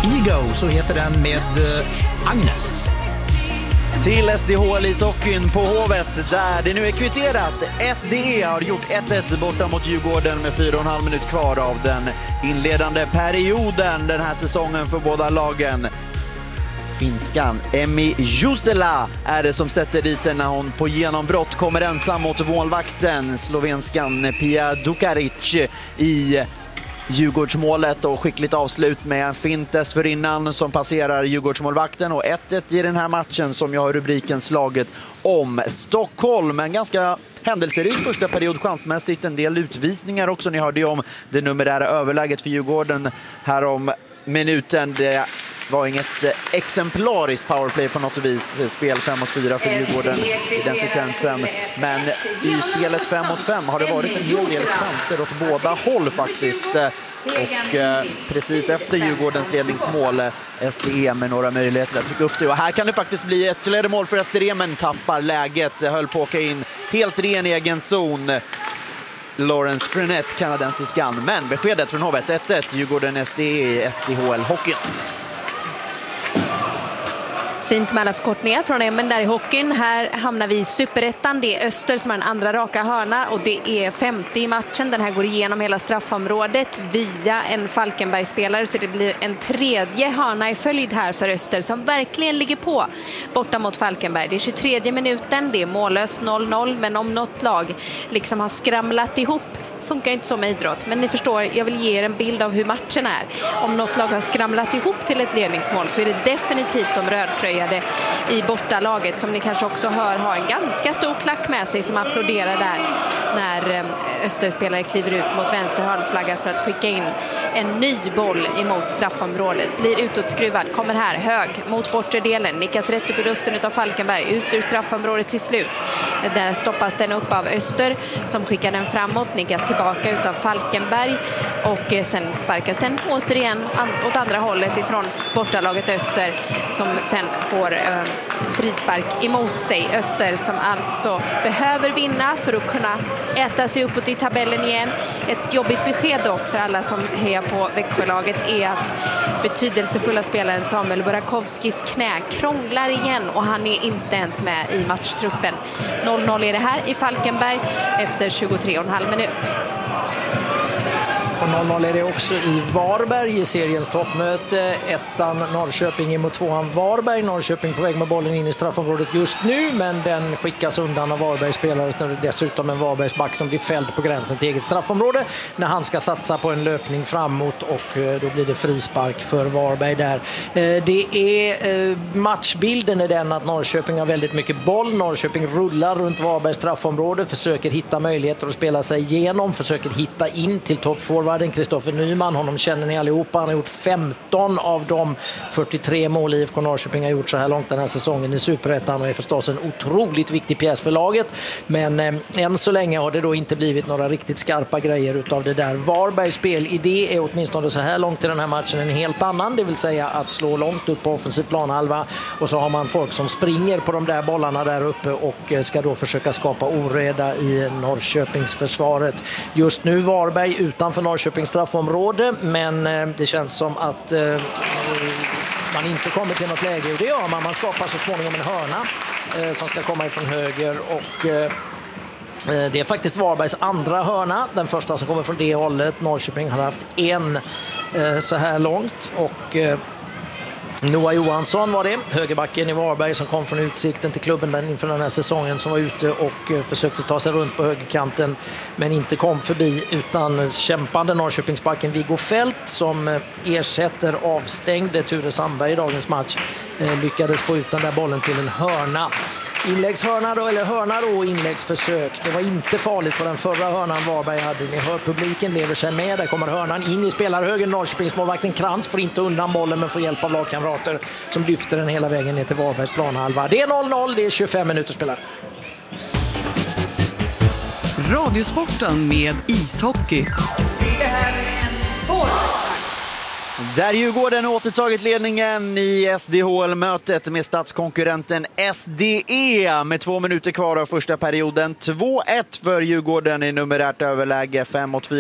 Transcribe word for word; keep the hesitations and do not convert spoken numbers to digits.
Ego, så heter den med Agnes. Till S D H L-ishockeyn på Hovet där det nu är kvitterat. S D E har gjort ett ett borta mot Djurgården med fyra och en halv minut kvar av den inledande perioden den här säsongen för båda lagen. Finskan Emmi Jusela är det som sätter dit när hon på genombrott kommer ensam mot målvakten. Slovenskan Pia Dukaric i Djurgårdsmålet och skickligt avslut med en fint dessförinnan som passerar Djurgårdsmålvakten och ett ett i den här matchen som jag har rubriken slaget om Stockholm. En ganska händelserik första period chansmässigt, en del utvisningar också. Ni hörde ju om det numerära överläget för Djurgården här om minuten. Det var inget exemplariskt powerplay på något vis. Spel fem mot fyra för Djurgården i den sekvensen. Men i spelet fem mot fem har det varit en hel del chanser åt båda håll faktiskt. Och eh, precis efter Djurgårdens ledningsmål S D E med några möjligheter att trycka upp sig. Och här kan det faktiskt bli ytterligare mål för S D E, men tappar läget. Höll på att åka in helt ren egen zon. Lawrence Frenette, kanadensiskan. Men beskedet från Hovet ett ett, Djurgården S D E i S D H L-hockeyn. Fint med alla förkortningar från Emmen där i hockeyn. Här hamnar vi i Superettan. Det är Öster som är den andra raka hörna och det är femtio i matchen. Den här går igenom hela straffområdet via en Falkenberg-spelare, så det blir en tredje hörna i följd här för Öster som verkligen ligger på borta mot Falkenberg. Det är tjugotredje minuten, det är mållöst noll noll, men om något lag liksom har skramlat ihop, funkar inte så med idrott, men ni förstår, jag vill ge er en bild av hur matchen är. Om något lag har skramlat ihop till ett ledningsmål så är det definitivt de rödtröjade i bortalaget, som ni kanske också hör har en ganska stor klack med sig som applåderar där när Österspelare kliver ut mot vänster hörnflagga för att skicka in en ny boll emot straffområdet. Blir utåtskruvad, kommer här hög mot bortre delen, nickas rätt upp i luften utav Falkenberg, ut ur straffområdet till slut. Där stoppas den upp av Öster som skickar den framåt, nickas tillbaka utav Falkenberg och sen sparkas den återigen åt andra hållet ifrån bortalaget Öster som sen får eh, frispark emot sig. Öster som alltså behöver vinna för att kunna äta sig uppåt i tabellen igen. Ett jobbigt besked dock för alla som hejar på Växjölaget är att betydelsefulla spelaren Samuel Burakovskis knä krånglar igen och han är inte ens med i matchtruppen. noll noll är det här i Falkenberg efter tjugotre och en halv minut. Och noll noll är det också i Varberg i seriens toppmöte. Ettan Norrköping mot tvåan Varberg. Norrköping på väg med bollen in i straffområdet just nu, men den skickas undan av Varbergs spelare. Det är dessutom en Varbergs back som blir fälld på gränsen till eget straffområde när han ska satsa på en löpning framåt, och då blir det frispark för Varberg där. Det är matchbilden är den att Norrköping har väldigt mycket boll. Norrköping rullar runt Varbergs straffområde, försöker hitta möjligheter att spela sig igenom, försöker hitta in till toppforward Kristoffer Nyman, honom känner ni allihopa. Han har gjort femton av de fyrtiotre mål I F K Norrköping har gjort så här långt den här säsongen i Superettan och är förstås en otroligt viktig pjäs för laget. Men eh, än så länge har det då inte blivit några riktigt skarpa grejer utav det där. Varbergs spelidé är åtminstone så här långt i den här matchen en helt annan, det vill säga att slå långt upp på offensiv planhalva, och så har man folk som springer på de där bollarna där uppe och ska då försöka skapa oreda i Norrköpings försvaret. Just nu Varberg utanför Norrköpings straffområde, men eh, det känns som att eh, man inte kommer till något läge, och det gör man. Man skapar så småningom en hörna eh, som ska komma ifrån höger, och eh, det är faktiskt Varbergs andra hörna, den första som kommer från det hållet. Norrköping har haft en eh, så här långt, och eh, Noah Johansson var det, högerbacken i Varberg som kom från Utsikten till klubben den inför den här säsongen, som var ute och försökte ta sig runt på högerkanten men inte kom förbi, utan kämpande Norrköpingsbacken Viggo Fält som ersätter avstängde Ture Sandberg i dagens match lyckades få ut den där bollen till en hörna. Inläggshörna då, eller hörna då, inläggsförsök. Det var inte farligt på den förra hörnan Varberg hade. Ni hör publiken lever sig med. Där kommer hörnan in i spelarhögen. Norrköpingsmålvakten Krantz får inte undan bollen men får hjälp av lagkamrater som lyfter den hela vägen ner till Varbergs planhalva. Det är noll noll, det är tjugofem minuter spelare. Radiosporten med ishockey. Det här är en boll. Där Djurgården återtagit ledningen i S D H L-mötet med stadskonkurrenten S D E med två minuter kvar av första perioden. två ett för Djurgården i numerärt överläge, fem mot fyra.